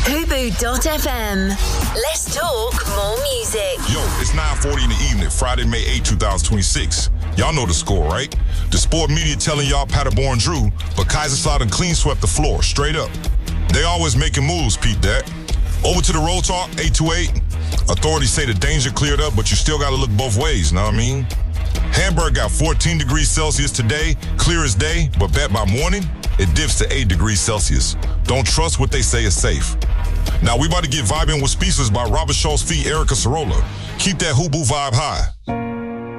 Fubu.fm. Let's talk more music. Yo, it's 9:40 in the evening, Friday, May 8, 2026. Y'all know the score, right? The sport media telling y'all Paderborn drew, but Kaiserslautern clean swept the floor, straight up. They always making moves, peep that. Over to the road talk, 828. Authorities say the danger cleared up, but you still gotta look both ways, know what I mean? Hamburg got 14 degrees Celsius today, clear as day, but bet by morning, it dips to 8 degrees Celsius. Don't trust what they say is safe. Now we about to get vibing with Speechless by Robert Schultz feat. Erica Cirola. Keep that hoopoo vibe high.